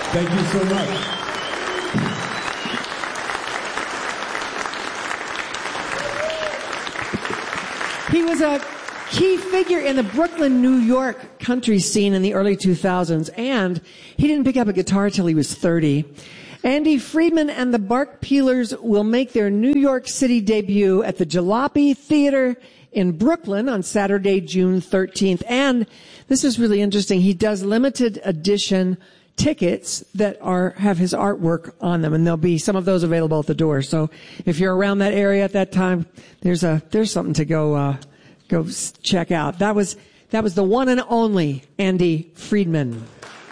Thank you so much. He was a key figure in the Brooklyn, New York country scene in the early 2000s, and he didn't pick up a guitar till he was 30. Andy Friedman and the Bark Peelers will make their New York City debut at the Jalopy Theater in Brooklyn on Saturday, June 13th. And this is really interesting. He does limited edition tickets that have his artwork on them, and there'll be some of those available at the door. So if you're around that area at that time, there's something to go check out. That was the one and only Andy Friedman.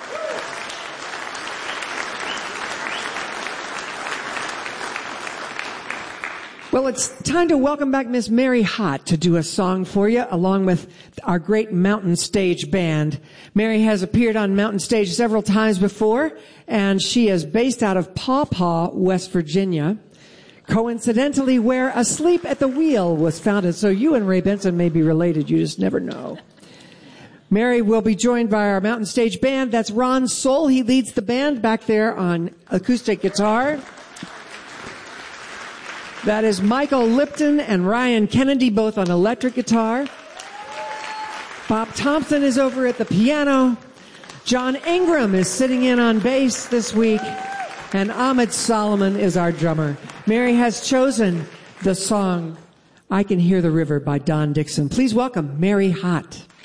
Well, it's time to welcome back Miss Mary Hott to do a song for you, along with our great Mountain Stage band. Mary has appeared on Mountain Stage several times before, and she is based out of Paw Paw, West Virginia. Coincidentally, where Asleep at the Wheel was founded. So you and Ray Benson may be related. You just never know. Mary will be joined by our Mountain Stage band. That's Ron Soul. He leads the band back there on acoustic guitar. That is Michael Lipton and Ryan Kennedy, both on electric guitar. Bob Thompson is over at the piano. John Ingram is sitting in on bass this week. And Ahmed Solomon is our drummer. Mary has chosen the song I Can Hear the River by Don Dixon. Please welcome Mary Hott.